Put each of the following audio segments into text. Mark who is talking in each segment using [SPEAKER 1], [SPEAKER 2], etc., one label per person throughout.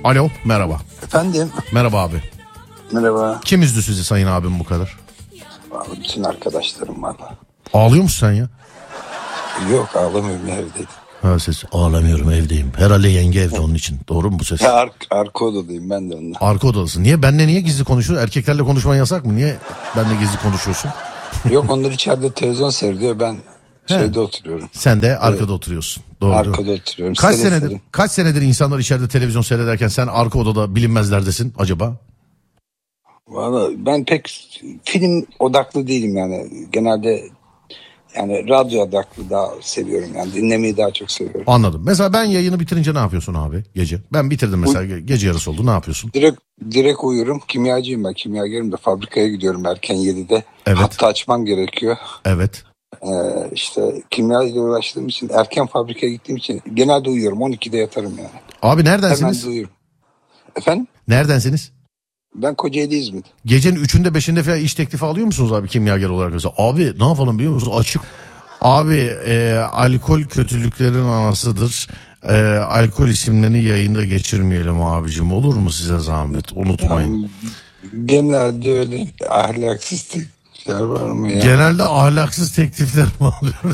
[SPEAKER 1] Alo, merhaba.
[SPEAKER 2] Efendim?
[SPEAKER 1] Merhaba abi.
[SPEAKER 2] Merhaba.
[SPEAKER 1] Kim üzdü sizi sayın abim bu kadar?
[SPEAKER 2] Vallahi bütün arkadaşlarım valla.
[SPEAKER 1] Ağlıyor musun sen ya?
[SPEAKER 2] Yok, ağlamıyorum ya, evdeydim.
[SPEAKER 1] Ha, ses ağlamıyorum, evdeyim. Herhalde yenge evde, onun için. Doğru mu bu ses?
[SPEAKER 2] Ya arka odadayım ben de onunla.
[SPEAKER 1] Arka odadasın. Niye? Benle niye gizli konuşuyorsun? Erkeklerle konuşman yasak mı? Niye benle gizli konuşuyorsun?
[SPEAKER 2] Yok, onlar içeride televizyon seyrediyor, ben şeyde oturuyorum.
[SPEAKER 1] Sen de arkada oturuyorsun. Doğru.
[SPEAKER 2] Arkada oturuyorum.
[SPEAKER 1] Kaç senedir insanlar içeride televizyon seyrederken sen arka odada bilinmezlerdesin acaba?
[SPEAKER 2] Valla ben pek film odaklı değilim yani. Genelde yani radyo odaklı daha seviyorum yani. Dinlemeyi daha çok seviyorum.
[SPEAKER 1] Anladım. Mesela ben yayını bitirince ne yapıyorsun abi gece? Ben bitirdim mesela, gece yarısı oldu, ne yapıyorsun?
[SPEAKER 2] Direkt uyuyorum. Kimyacıyım ben. Kimyagerim de, fabrikaya gidiyorum erken 7'de.
[SPEAKER 1] Evet.
[SPEAKER 2] Hatta açmam gerekiyor.
[SPEAKER 1] Evet.
[SPEAKER 2] İşte kimya ile uğraştığım için, erken fabrikaya gittiğim için genelde uyuyorum. 12'de yatarım yani.
[SPEAKER 1] Abi neredensiniz?
[SPEAKER 2] Hemen de uyuyorum. Efendim?
[SPEAKER 1] Neredensiniz?
[SPEAKER 2] Ben Kocaeli, İzmit.
[SPEAKER 1] Gecenin 3'ünde 5'inde falan iş teklifi alıyor musunuz abi kimyager olarak mesela? Abi ne yapalım biliyor musunuz? Açık. Abi alkol kötülüklerin anasıdır. Alkol isimlerini yayında geçirmeyelim abicim. Olur mu size zahmet? Unutmayın.
[SPEAKER 2] Yani, genelde öyle ahlaksız teklifler var mı ya?
[SPEAKER 1] Genelde ahlaksız teklifler mi alıyoruz?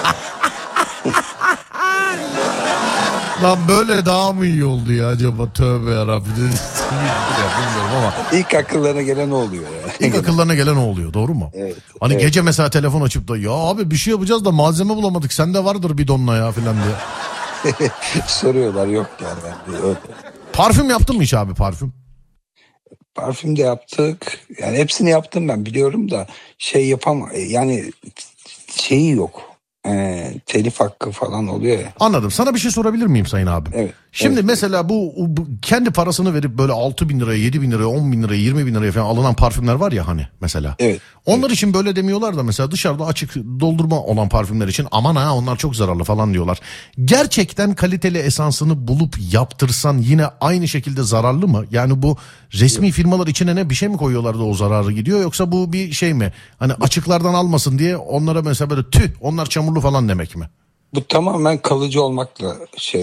[SPEAKER 1] Lan böyle daha mı iyi oldu ya acaba? Tövbe yarabbim. Bilmiyorum ama.
[SPEAKER 2] İlk akıllarına gelen oluyor yani.
[SPEAKER 1] İlk akıllarına gelen o oluyor, doğru mu?
[SPEAKER 2] Evet.
[SPEAKER 1] Hani
[SPEAKER 2] evet.
[SPEAKER 1] gece mesela telefon açıp da ya abi bir şey yapacağız da malzeme bulamadık, sende vardır bidonla ya filan diye.
[SPEAKER 2] Soruyorlar, yok yani. Öyle.
[SPEAKER 1] Parfüm yaptın mı hiç abi, parfüm?
[SPEAKER 2] Parfüm de yaptık. Yani hepsini yaptım ben, biliyorum da yani şeyi yok. Telif hakkı falan oluyor ya.
[SPEAKER 1] Anladım. Sana bir şey sorabilir miyim sayın abim?
[SPEAKER 2] Evet.
[SPEAKER 1] Şimdi
[SPEAKER 2] evet.
[SPEAKER 1] mesela bu kendi parasını verip böyle 6 bin liraya, 7 bin liraya, 10 bin liraya, 20 bin liraya falan alınan parfümler var ya hani mesela.
[SPEAKER 2] Evet.
[SPEAKER 1] Onlar için böyle demiyorlar da mesela dışarıda açık doldurma olan parfümler için aman ha onlar çok zararlı falan diyorlar. Gerçekten kaliteli esansını bulup yaptırsan yine aynı şekilde zararlı mı? Yani bu resmi firmalar içine ne bir şey mi koyuyorlar da o zararı gidiyor, yoksa bu bir şey mi? Hani açıklardan almasın diye onlara mesela böyle onlar çamurlu falan demek mi?
[SPEAKER 2] Bu tamamen kalıcı olmakla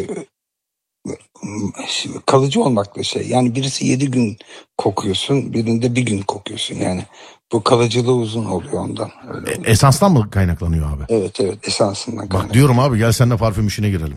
[SPEAKER 2] yani birisi 7 gün kokuyorsun, birinde bir gün kokuyorsun yani. Bu kalıcılığı uzun oluyor ondan. Öyle
[SPEAKER 1] Esanstan mı kaynaklanıyor abi?
[SPEAKER 2] Evet, esansından kaynaklanıyor.
[SPEAKER 1] Bak diyorum abi, gel seninle parfüm işine girelim.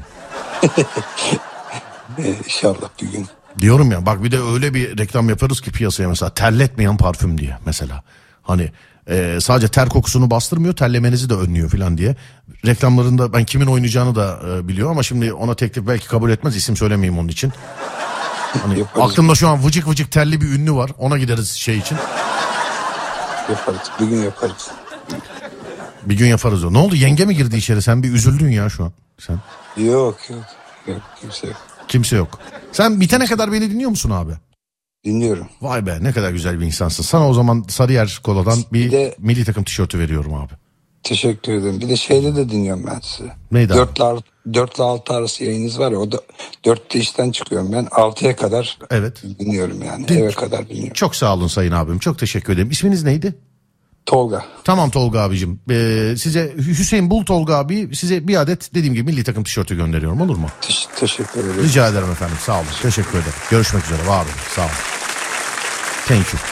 [SPEAKER 2] İnşallah bir gün.
[SPEAKER 1] Diyorum ya bak, bir de öyle bir reklam yaparız ki piyasaya, mesela terletmeyen parfüm diye mesela. Hani sadece ter kokusunu bastırmıyor, terlemenizi de önlüyor falan diye. Reklamlarında ben kimin oynayacağını da biliyor ama şimdi ona teklif belki kabul etmez, isim söylemeyeyim onun için. Hani aklımda şu an vıcık vıcık terli bir ünlü var, ona gideriz şey için.
[SPEAKER 2] Yaparız, bir gün yaparız.
[SPEAKER 1] Bir gün yaparız o. Ne oldu, yenge mi girdi içeri, sen bir üzüldün ya şu an sen?
[SPEAKER 2] Yok kimse yok.
[SPEAKER 1] Kimse yok. Sen bitene kadar beni dinliyor musun abi?
[SPEAKER 2] Dinliyorum.
[SPEAKER 1] Vay be, ne kadar güzel bir insansın. Sana o zaman Sarıyer Kola'dan bir milli takım tişörtü veriyorum abi.
[SPEAKER 2] Teşekkür ederim. Bir de şeyde de dinliyorum ben sizi.
[SPEAKER 1] Neydi
[SPEAKER 2] 4 ile 6 arası yayınınız var ya, o da 4'te işten çıkıyorum ben. 6'ya kadar dinliyorum yani. Eve kadar dinliyorum.
[SPEAKER 1] Çok sağ olun sayın abim. Çok teşekkür ederim. İsminiz neydi?
[SPEAKER 2] Tolga.
[SPEAKER 1] Tamam Tolga abicim. Size Hüseyin Bul Tolga abi, size bir adet dediğim gibi milli takım tişörtü gönderiyorum, olur mu?
[SPEAKER 2] Teşekkür ederim.
[SPEAKER 1] Rica ederim efendim. Sağ olun. Teşekkür ederim. Görüşmek üzere. Var olun. Sağ olun. Thank you.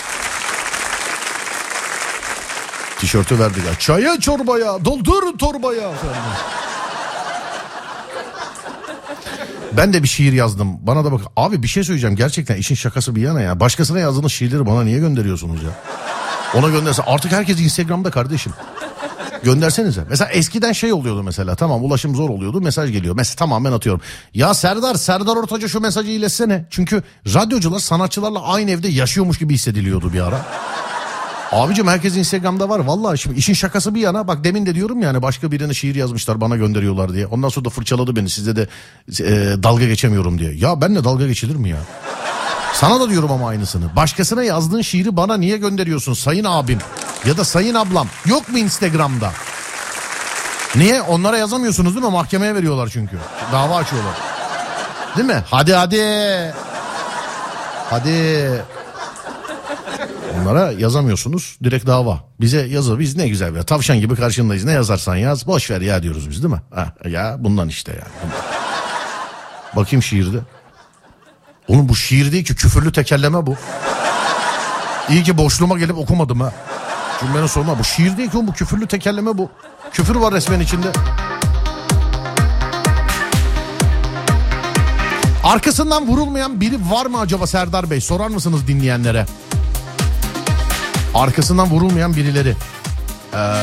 [SPEAKER 1] Tişörtü verdik ya. Çaya çorbaya, doldur torbaya. Ben de bir şiir yazdım. Bana da bak. Abi bir şey söyleyeceğim. Gerçekten işin şakası bir yana ya. Başkasına yazdığınız şiirleri bana niye gönderiyorsunuz ya? Ona gönderse. Artık herkes Instagram'da kardeşim. Göndersenize. Mesela eskiden şey oluyordu mesela. Tamam, ulaşım zor oluyordu. Mesaj geliyor. Mesela tamamen atıyorum. Ya Serdar Ortaç'a şu mesajı iletsene. Çünkü radyocular sanatçılarla aynı evde yaşıyormuş gibi hissediliyordu bir ara. Abicim herkes Instagram'da var. Vallahi şimdi işin şakası bir yana. Bak demin de diyorum yani, başka birine şiir yazmışlar bana gönderiyorlar diye. Ondan sonra da fırçaladı beni. Sizde de dalga geçemiyorum diye. Ya benimle dalga geçilir mi ya? Sana da diyorum ama aynısını. Başkasına yazdığın şiiri bana niye gönderiyorsun sayın abim? Ya da sayın ablam. Yok mu Instagram'da? Niye? Onlara yazamıyorsunuz değil mi? Mahkemeye veriyorlar çünkü. Dava açıyorlar. Değil mi? Hadi. Onlara yazamıyorsunuz. Direkt dava. Bize yazı. Biz ne güzel ya. Tavşan gibi karşındayız. Ne yazarsan yaz. Boş ver ya diyoruz biz, değil mi? Ya bundan işte ya. Bakayım şiirde. Oğlum bu şiir değil ki, küfürlü tekerleme bu. İyi ki boşluğuma gelip okumadım ha. Cümlenin sonuna, bu şiir değil ki oğlum, bu küfürlü tekerleme bu. Küfür var resmen içinde. Arkasından vurulmayan biri var mı acaba Serdar Bey? Sorar mısınız dinleyenlere? Arkasından vurulmayan birileri.